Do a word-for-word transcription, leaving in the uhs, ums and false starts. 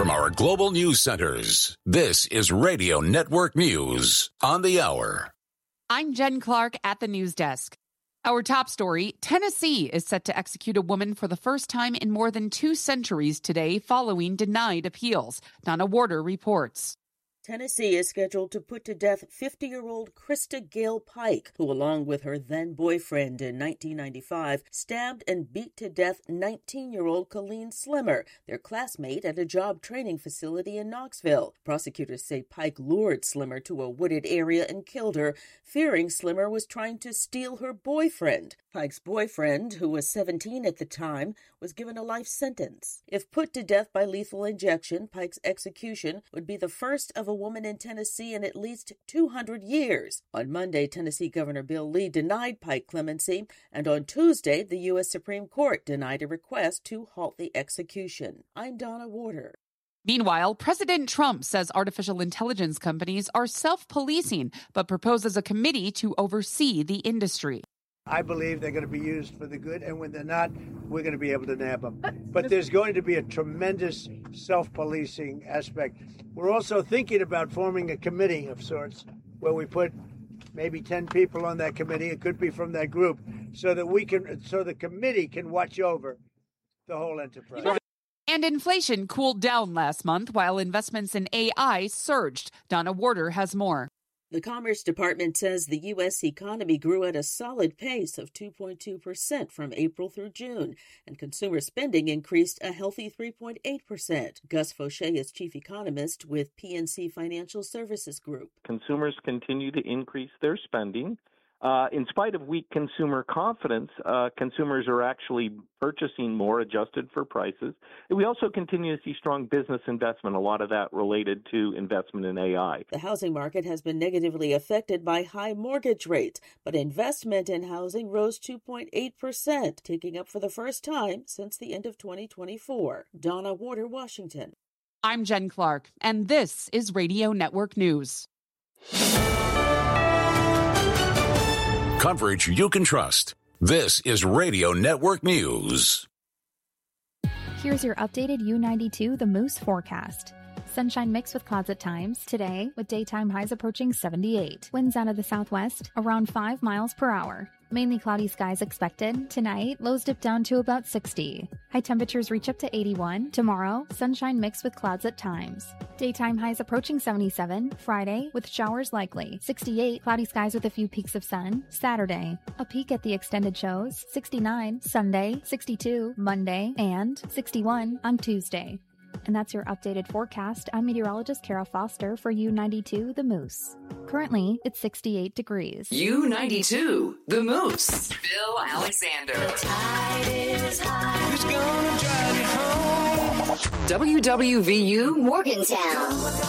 From our global news centers, this is Radio Network News on the hour. I'm Jen Clark at the news desk. Our top story, Tennessee is set to execute a woman for the first time in more than two centuries today following denied appeals. Donna Warder reports. Tennessee is scheduled to put to death fifty-year-old Krista Gale Pike, who, along with her then-boyfriend in nineteen ninety-five, stabbed and beat to death nineteen-year-old Colleen Slimmer, their classmate at a job training facility in Knoxville. Prosecutors say Pike lured Slimmer to a wooded area and killed her, fearing Slimmer was trying to steal her boyfriend. Pike's boyfriend, who was seventeen at the time, was given a life sentence. If put to death by lethal injection, Pike's execution would be the first of a woman in Tennessee in at least two hundred years. On Monday, Tennessee Governor Bill Lee denied Pike clemency, and on Tuesday, the U S Supreme Court denied a request to halt the execution. I'm Donna Warder. Meanwhile, President Trump says artificial intelligence companies are self-policing, but proposes a committee to oversee the industry. I believe they're going to be used for the good, and when they're not, we're going to be able to nab them. But there's going to be a tremendous self-policing aspect. We're also thinking about forming a committee of sorts where we put maybe ten people on that committee. It could be from that group, so that we can, so the committee can watch over the whole enterprise. And inflation cooled down last month while investments in A I surged. Donna Warder has more. The Commerce Department says the U S economy grew at a solid pace of two point two percent from April through June, and consumer spending increased a healthy three point eight percent. Gus Fauché is chief economist with P N C Financial Services Group. Consumers continue to increase their spending. Uh, in spite of weak consumer confidence, uh, consumers are actually purchasing more adjusted for prices. And we also continue to see strong business investment, a lot of that related to investment in A I. The housing market has been negatively affected by high mortgage rates, but investment in housing rose two point eight percent, ticking up for the first time since the end of twenty twenty-four. Donna Warder, Washington. I'm Jen Clark, and this is Radio Network News. Coverage you can trust. This is Radio Network News. Here's your updated U ninety-two The Moose forecast. Sunshine mixed with clouds at times today, with daytime highs approaching seventy-eight. Winds out of the southwest around five miles per hour. Mainly cloudy skies expected. Tonight, lows dip down to about sixty. High temperatures reach up to eighty-one. Tomorrow, sunshine mixed with clouds at times. Daytime highs approaching seventy-seven. Friday, with showers likely. sixty-eight, cloudy skies with a few peaks of sun. Saturday, a peak at the extended shows. sixty-nine. Sunday, sixty-two. Monday, and sixty-one on Tuesday. And that's your updated forecast. I'm meteorologist Kara Foster for U ninety-two The Moose. Currently, it's sixty-eight degrees. U ninety-two The Moose. Bill Alexander. The tide is high. Who's gonna drive you home? W W V U Morgantown.